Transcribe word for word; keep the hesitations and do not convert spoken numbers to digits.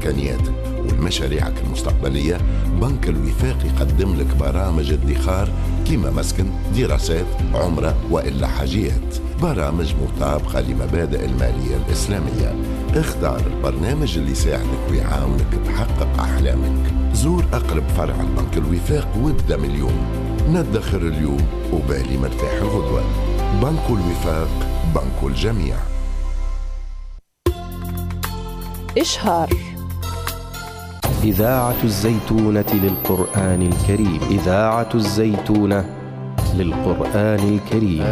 إمكانياتك ومشاريعك المستقبلية، بنك الوفاق يقدم لك برامج ادخار كيما مسكن، دراسات، عمرة وإلا حاجيات، برامج مطابقة لمبادئ المالية الإسلامية. اختار البرنامج اللي يساعدك ويعاونك تحقق أحلامك. زور أقرب فرع البنك الوفاق وابدأ من اليوم. ندخر اليوم وبالي مرتاح الغدوة. بنك الوفاق، بنك الجميع. إشهار إذاعة الزيتونة للقرآن الكريم. إذاعة الزيتونة للقرآن الكريم.